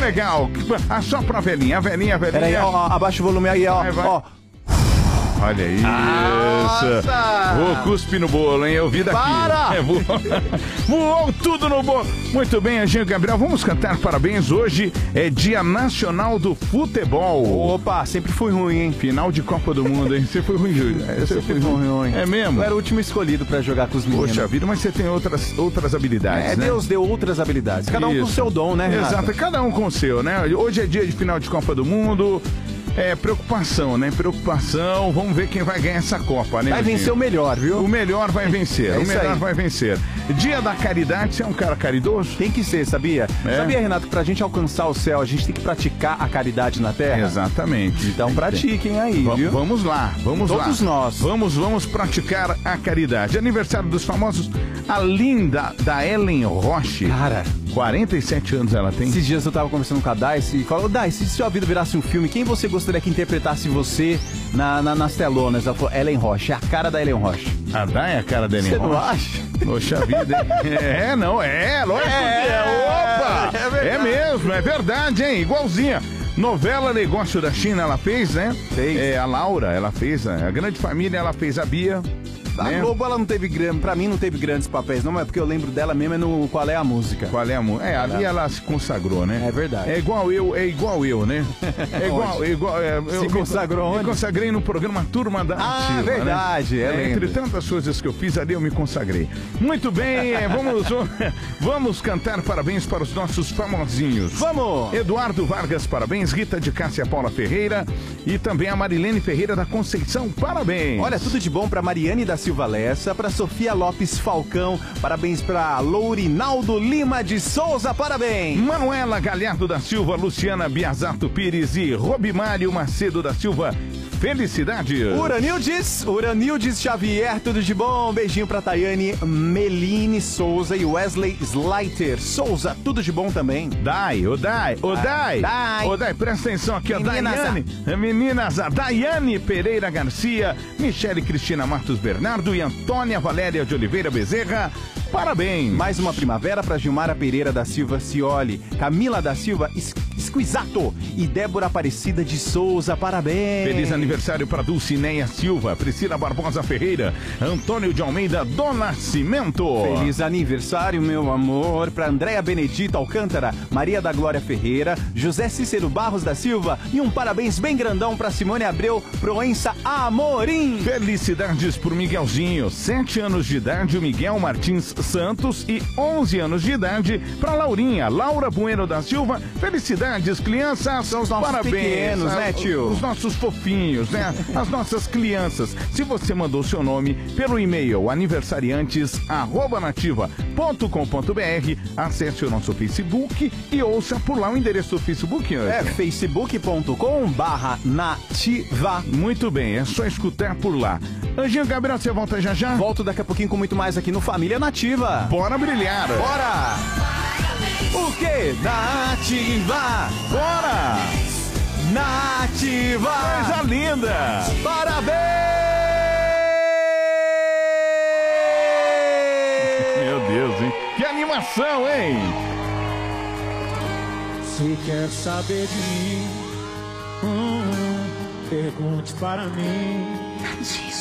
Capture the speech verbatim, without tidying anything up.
legal. Ah, só pra velhinha, a velhinha, a velhinha. Peraí, ó, abaixa o volume aí, ó. Vai, vai. Ó. Olha isso. Nossa! Vou cuspe no bolo, hein? Eu vi daqui. Para! É, voou. Voou tudo no bolo. Muito bem, Anjinho Gabriel. Vamos cantar parabéns. Hoje é Dia Nacional do Futebol. Opa, sempre fui ruim, hein? Final de Copa do Mundo, hein? Você foi ruim, Júlio. Eu sempre fui ruim. É mesmo? Eu era o último escolhido pra jogar com os meninos. Poxa vida, mas você tem outras, outras habilidades, É, né? Deus deu outras habilidades. Cada um Isso. com o seu dom, né, Renato? Exato, cada um com o seu, né? Hoje é dia de final de Copa do Mundo. É, preocupação, né? Preocupação. Vamos ver quem vai ganhar essa Copa, né? Vai Eugênio? vencer o melhor, viu? O melhor vai vencer. É o isso melhor aí. vai vencer. Dia da Caridade, você é um cara caridoso? Tem que ser, sabia? É. Sabia, Renato, que pra gente alcançar o céu, a gente tem que praticar a caridade na Terra? Exatamente. Então pratiquem aí, Va- viu? Vamos lá, vamos lá. Todos nós. Vamos, vamos praticar a caridade. Aniversário dos famosos, a linda da Ellen Roche. Cara, quarenta e sete anos ela tem. esses dias eu tava conversando com a Daice e falou, Daice, se sua vida virasse um filme, quem você gostaria que interpretasse você na, na, nas telonas? Ela falou, Ellen Roche, é a cara da Ellen Roche. A Dai é a cara da Ellen Você Roche. não acha? Poxa vida, hein? É, não, é, lógico É, que é. Opa! é verdade. É mesmo, é verdade, hein? Igualzinha. Novela Negócio da China, ela fez, né? Fez. É, a Laura, ela fez, né? A Grande Família, ela fez a Bia. A né? Globo, ela não teve grande, pra mim não teve grandes papéis, não, mas porque eu lembro dela mesmo é no Qual é a Música. Qual é a música? É, ali ela se consagrou, né? É verdade. É igual eu, é igual eu, né? É igual, é igual. É, eu Se consagrou me, onde? me consagrei no programa Turma da Ah, Ativa, verdade, né? é, É, entre lembro. tantas coisas que eu fiz ali, eu me consagrei. Muito bem, é, vamos, vamos cantar parabéns para os nossos famosinhos. Vamos! Eduardo Vargas, parabéns. Rita de Cássia Paula Ferreira e também a Marilene Ferreira da Conceição, parabéns. Olha, tudo de bom pra Mariane da Silva Lessa, pra Sofia Lopes Falcão, parabéns pra Lourinaldo Lima de Souza, parabéns! Manuela Galhardo da Silva, Luciana Biasato Pires e Robimário Macedo da Silva, felicidade. Uranildes, Uranildes Xavier, tudo de bom? Beijinho pra Tayane Meline Souza e Wesley Slater Souza, tudo de bom também. Dai, ô Dai, ô Dai, Dai. ô Dai, presta atenção aqui, ó, Meninas, Daiane, meninas, a Daiane Pereira Garcia, Michele Cristina Matos Bernardo e Antônia Valéria de Oliveira Bezerra, parabéns. Mais uma primavera pra Gilmara Pereira da Silva Cioli, Camila da Silva Esquisato e Débora Aparecida de Souza, parabéns. Feliz aniversário para Dulcineia Silva, Priscila Barbosa Ferreira, Antônio de Almeida do Nascimento. Feliz aniversário, meu amor, pra Andréa Benedita Alcântara, Maria da Glória Ferreira, José Cícero Barros da Silva e um parabéns bem grandão pra Simone Abreu Proença Amorim. Felicidades por Miguelzinho, sete anos de idade, o Miguel Martins Santos e onze anos de idade para Laurinha, Laura Bueno da Silva. Felicidades, crianças. São os nossos parabéns, pequenos, né, tio? Os nossos fofinhos, né? As nossas crianças. Se você mandou seu nome pelo e-mail aniversariantes arroba nativa ponto com ponto br, acesse o nosso Facebook e ouça por lá o endereço do Facebook. É facebook ponto com barra nativa. Muito bem, é só escutar por lá. Anjinho Gabriel, você volta já já? Volto daqui a pouquinho com muito mais aqui no Família Nativa. Bora brilhar. Bora! O quê? Nativa! Bora! Nativa! Coisa linda! Parabéns! Meu Deus, hein? Que animação, hein? Se quer saber de mim, hum, pergunte para mim.